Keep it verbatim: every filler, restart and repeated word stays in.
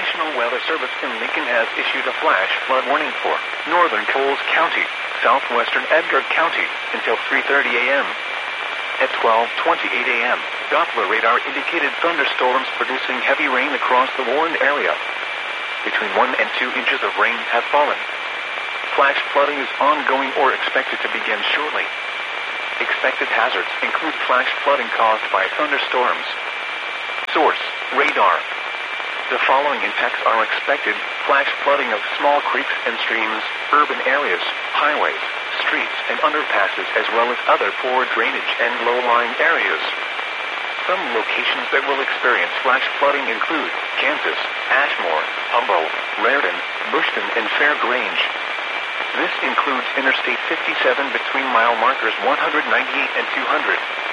National Weather Service in Lincoln has issued a flash flood warning for northern Coles County, southwestern Edgar County, until three thirty a.m. At twelve twenty-eight a.m., Doppler radar indicated thunderstorms producing heavy rain across the warned area. Between one and two inches of rain have fallen. Flash flooding is ongoing or expected to begin shortly. Expected hazards include flash flooding caused by thunderstorms. Source: radar. The following impacts are expected: flash flooding of small creeks and streams, urban areas, highways, streets and underpasses, as well as other poor drainage and low-lying areas. Some locations that will experience flash flooding include Kansas, Ashmore, Humboldt, Raritan, Bushton, and Fair Grange. This includes Interstate fifty-seven between mile markers one hundred ninety-eight and two hundred.